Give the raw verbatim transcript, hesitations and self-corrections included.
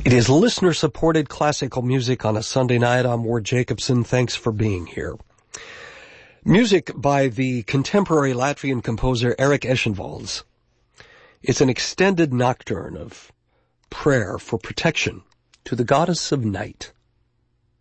It is listener-supported classical music on a Sunday night. I'm Ward Jacobson. Thanks for being here. Music by the contemporary Latvian composer Eric Eschenwalds. It's an extended nocturne of prayer for protection to the goddess of night.